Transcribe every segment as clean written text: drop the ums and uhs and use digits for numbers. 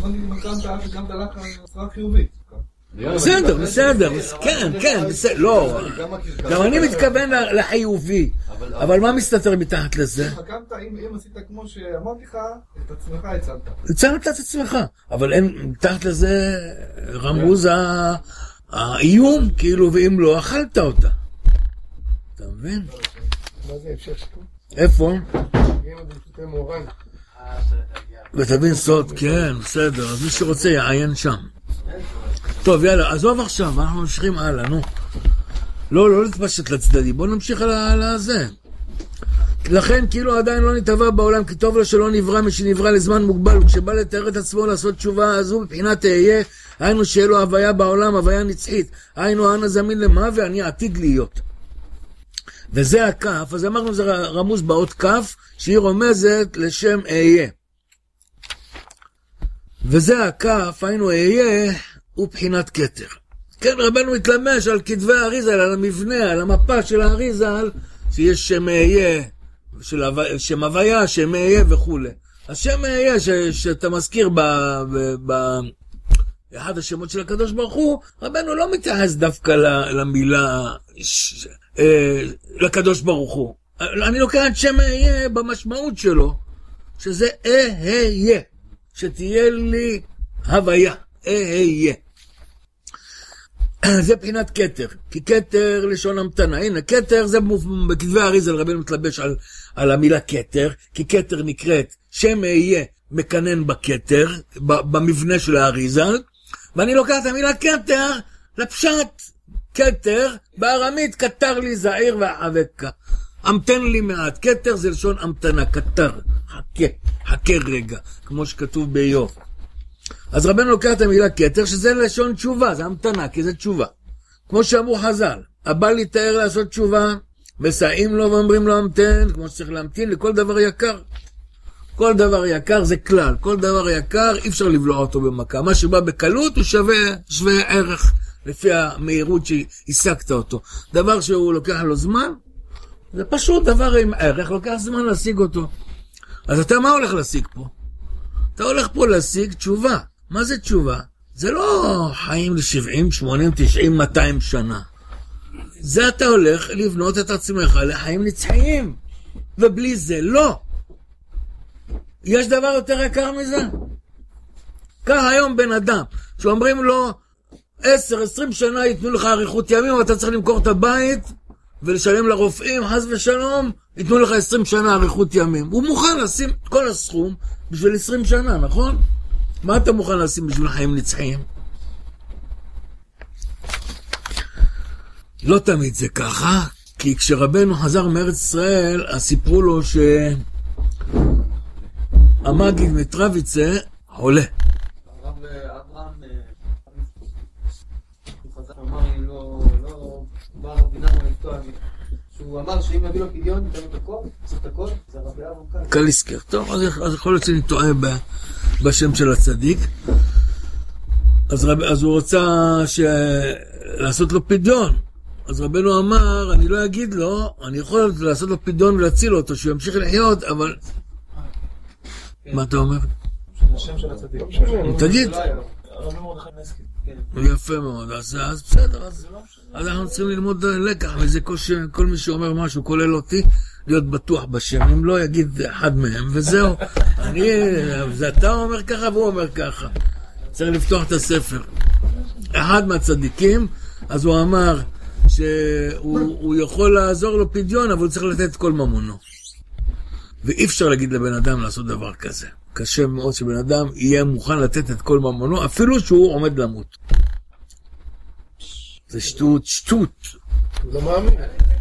לא נגיד גם דלק עשרה חיובית. בסדר, כן, לא, גם אני מתכוון לחיובי, אבל מה מסתתר מתחת לזה? חכמת, אם עשית כמו שאמרתי לך, את עצמך הצלת. הצלת את עצמך, אבל אין מתחת לזה רמוז האיום, כאילו, ואם לא, אכלת אותה. אתה מבין? מה זה אפשר שפה? איפה? יותר מורן. ותבין סוד, כן, בסדר, אז מי שרוצה יעיין שם. טוב, יאללה, עזוב עכשיו, אנחנו ממשיכים הלאה, נו. לא להתפשט לצדדי, בואו נמשיך על הזה. לכן, כאילו עדיין לא נתהווה בעולם, כי טוב לו שלא נברא משנברא לזמן מוגבל, וכשבא לתאר את עצמו לעשות תשובה, אז הוא מבחינת תהיה, היינו שיהיה לו הוויה בעולם, הוויה נצחית. היינו אנה זמין למה ואני עתיד להיות. וזה הכף, אז אמרנו זה רמוז באות כף, שהיא רומזת לשם אהיה. וזה הכף, היינו אהיה, הוא בחינת כתר. כן, רבנו התלמש על כתבי האריזל, על המבנה, על המפה של האריזל, שיש שם אהיה, שם הוויה, שם אהיה וכו'. אז שם אהיה שאתה מזכיר באחד השמות של הקדוש ברוך הוא, רבנו לא מתייחס דווקא למילה לקדוש ברוך הוא. אני לוקח את שם אהיה במשמעות שלו, שזה אהיה, שתהיה לי הוויה, אהיה. זה בחינת כתר, כי כתר לשון המתנה. הנה, כתר זה בכתבי האריזל, רבנו מתלבש על המילה כתר, כי כתר נקראת שם אהיה מקנן בכתר, במבנה של האריזל, ואני לוקח את המילה כתר לפשט. כתר, בארמית כתר לי זעיר והחבקה. המתן לי מעט. כתר זה לשון המתנה, כתר, חכה רגע, כמו שכתוב באיוב. אז רבנו לוקח את המילה כתר, שזה לשון תשובה, זה המתנה, כי זה תשובה. כמו שאמרו חז"ל, הבא להתאר לעשות תשובה, מסעים לו ואומרים לו המתן, כמו שצריך להמתין לכל דבר יקר. כל דבר יקר זה כלל, כל דבר יקר אי אפשר לבלוע אותו במכה. מה שבא בקלות הוא שווה ערך, לפי המהירות שהשגת אותו. דבר שהוא לוקח לו זמן, זה פשוט דבר עם ערך, לוקח זמן להשיג אותו. אז אתה מה הולך להשיג פה? אתה הולך פה להשיג תשובה. מה זה תשובה? זה לא חיים ל-70, 80, 90, 200 שנה. זה אתה הולך לבנות את עצמך לחיים נצחיים. ובלי זה לא. יש דבר יותר יקר מזה? כך היום בן אדם, שאומרים לו 10-20 שנה ייתנו לך אריכות ימים, ואתה צריך למכור את הבית ולשלם לרופאים, חס ושלום, ייתנו לך 20 שנה אריכות ימים. הוא מוכן לשים את כל הסכום בשביל 20 שנה, נכון? מה אתה מוכן לשים בשביל חיים נצחיים? לא תמיד זה ככה, כי כשרבנו חזר מארץ ישראל, אז סיפרו לו שהמגיד מטרוויצה חולה. הרב אברהם, הוא חזר, הוא אמר לי, לא, בא הרב בינם או לפתוע, שהוא אמר שאם נביא לו פדיון, ניתן לו את הכל, צריך את הכל, זה הרב אברהם כאן. קליסקר, טוב, אז יכול להיות שאני טועה בשם של הצדיק. אז הוא רוצה לעשות לו פדיון. אז רבנו אמר, אני לא אגיד לו, אני יכול לעשות לו פדיון ולהציל אותו, שהוא ימשיך לחיות, אבל... מה אתה אומר? השם של הצדיק. תגיד. הרב מרדכי נסקי. יפה מאוד, אז בסדר, אז אנחנו צריכים ללמוד לקח, וזה כל מי שאומר משהו, כולל אותי, להיות בטוח בשם, אם לא יגיד אחד מהם, וזהו. זה אתה אומר ככה והוא אומר ככה. צריך לפתוח את הספר. אחד מהצדיקים, אז הוא אמר שהוא יכול לעזור לו פדיון, אבל הוא צריך לתת את כל ממונו. ואי אפשר להגיד לבן אדם לעשות דבר כזה. קשה מאוד שבן אדם יהיה מוכן לתת את כל ממונו, אפילו שהוא עומד למות. זה שטות. הוא לא מאמין.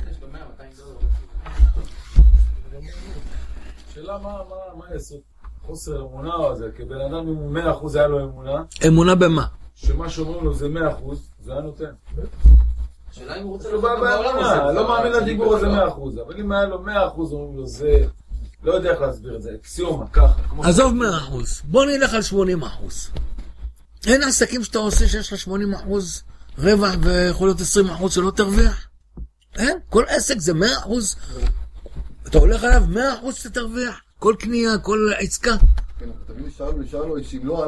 שאלה מה יעשו? חוסר אמונה או זה? כי בן אדם עם 100% היה לו אמונה. אמונה במה? שמה שאומרים לו זה 100%, זה היה נותן. שאלה אם הוא רוצה לא בעולם, לא מאמין לדיבור הזה 100%, אבל אם היה לו 100% אומרים לו זה... לא יודע איך להסביר את זה, אקסיומה, ככה. עזוב 100%, בוא נלך על 80%. אין עסקים שאתה עושה שיש לך 80% רווח ויכול להיות 20% שלא תרוויח? אין, כל עסק זה 100%. אתה הולך עליו 100% שאתה תרוויח. כל קנייה, כל עסקה. כן, תמיד נשאר לו, שאם לא